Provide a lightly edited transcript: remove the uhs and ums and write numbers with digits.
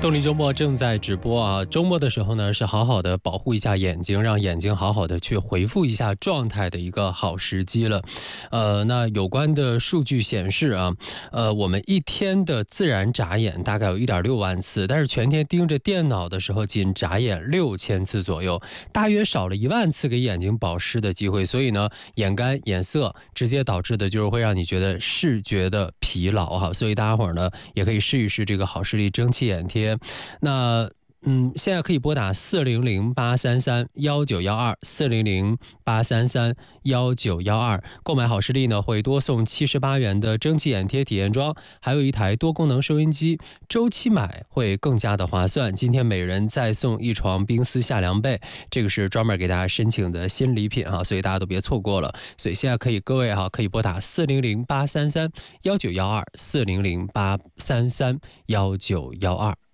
动力周末正在直播啊！周末的时候呢，是好好的保护一下眼睛，让眼睛好好的去回复一下状态的一个好时机了。那有关的数据显示啊，我们一天的自然眨眼大概有1.6万次，但是全天盯着电脑的时候，仅眨眼6000次左右，大约少了1万次给眼睛保湿的机会。所以呢，眼干眼涩，直接导致的就是会让你觉得视觉的疲劳哈。所以大家伙呢，也可以试一试这个好视力蒸汽眼贴。那现在可以拨打400-833-1912，400-833-1912，购买好视力呢会多送78元的蒸汽眼贴体验装，还有一台多功能收音机，周期买会更加的划算。今天每人再送一床冰丝夏凉被，这个是专门给大家申请的新礼品哈，所以大家都别错过了。所以现在各位可以拨打400-833-1912，400-833-1912。